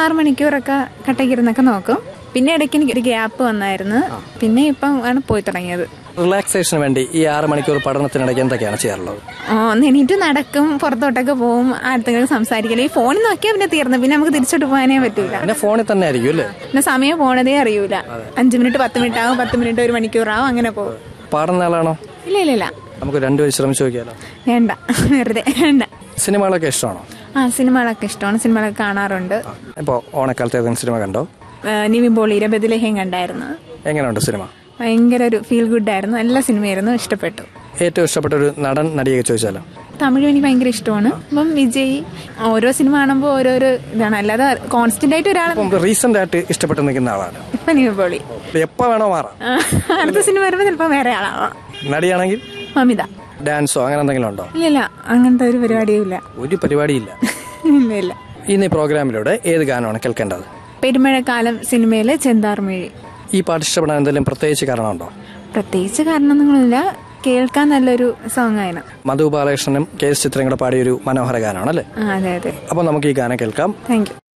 6 മണിക്കൂറൊക്കെ കട്ടക്കിരുന്നൊക്കെ നോക്കും. പിന്നെ ഇടയ്ക്ക് എനിക്ക് ഒരു ഗ്യാപ്പ് വന്നായിരുന്നു. പിന്നെ ഇപ്പം ആണ് പോയി തുടങ്ങിയത്. റിലാക്സേഷന് വേണ്ടി ഈ 6 മണിക്കൂർ പഠനത്തിനിടയ്ക്ക് എന്തൊക്കെയാണ് ചെയ്യാറുള്ളത്? ഒന്ന് എണീറ്റ് നടക്കും, പുറത്തോട്ടൊക്കെ പോവും, ആർക്കെങ്കിലും സംസാരിക്കില്ല. ഈ ഫോണിൽ നോക്കിയാൽ പിന്നെ തീർന്നു. പിന്നെ നമുക്ക് തിരിച്ചോട്ട് പോകാനേ പറ്റൂല. പിന്നെ ഫോണിൽ തന്നെ ആയിരിക്കും അല്ലേ? പിന്നെ സമയം പോണതേ അറിയൂല. 5 മിനിറ്റ് 10 മിനിറ്റ് ആവും, 10 മിനിറ്റ് 1 മണിക്കൂറാവും, അങ്ങനെ പോകും. പാടുന്ന ആളാണോ? ഇല്ല. നമുക്ക് രണ്ടുപേരും ശ്രമിച്ചു നോക്കിയാലോ? വേണ്ട, വെറുതെ വേണ്ട. സിനിമകളൊക്കെ ഇഷ്ടമാണോ? സിനിമകളൊക്കെ ഇഷ്ടമാണ്. സിനിമകളൊക്കെ കാണാറുണ്ട്. ഇപ്പോ ഓണക്കാലത്ത് ഏതെങ്കിലും സിനിമ കണ്ടോ? നിവിൻ പോളിയുടെ ബദലേഹം കണ്ടായിരുന്നു. എങ്ങനെയുണ്ട് സിനിമ? ഭയങ്കര ഒരു ഫീൽ ഗുഡ് ആയിരുന്നു. നല്ല സിനിമയായിരുന്നു, ഇഷ്ടപ്പെട്ടു. ഏറ്റവും ഇഷ്ടപ്പെട്ട ഒരു നടൻ നടിയൊക്കെ ചോദിച്ചാലോ? തമിഴ് എനിക്ക് ഭയങ്കര ഇഷ്ടമാണ്. അപ്പം വിജയ് ഓരോ സിനിമ കാണുമ്പോൾ ഓരോരോ ഇതാണ്, അല്ലാതെ കോൺസ്റ്റന്റ് ആയിട്ട് ഒരാൾ. റീസെന്റ് ആയിട്ട് ഇഷ്ടപ്പെട്ട് നിൽക്കുന്ന ആളാണ് ഇപ്പൊ നിവിൻ പോളി. എപ്പോ വേണോ മാറാം. അടുത്ത സിനിമ വരുമ്പോ ചിലപ്പോ വേറെ ആളാവാം. നടിയാണെങ്കിൽ മമിത. ഡാൻസോ അങ്ങനെ എന്തെങ്കിലും ഉണ്ടോ? ഇല്ല, അങ്ങനത്തെ ഒരു പരിപാടിയും ഇല്ല. ഒരു പരിപാടിയില്ല. ഇല്ല. ഇന്ന് ഈ പ്രോഗ്രാമിലൂടെ ഏത് ഗാനമാണ് കേൾക്കേണ്ടത്? പെരുമഴക്കാലം സിനിമയിലെ ചെന്താർമിഴി. ഈ പാട്ട് ഇഷ്ടപ്പെടാൻ എന്തെങ്കിലും പ്രത്യേകിച്ച് കാരണമുണ്ടോ? പ്രത്യേകിച്ച് കാരണമൊന്നുമില്ല, കേൾക്കാൻ നല്ലൊരു സോങ് ആയിരുന്നു. മധു ബാലകൃഷ്ണനും KS ചിത്രയും കൂടെ പാടിയൊരു മനോഹര ഗാനമാണ് അല്ലേ? അതെ. അപ്പൊ നമുക്ക് ഈ ഗാനം കേൾക്കാം. Thank you.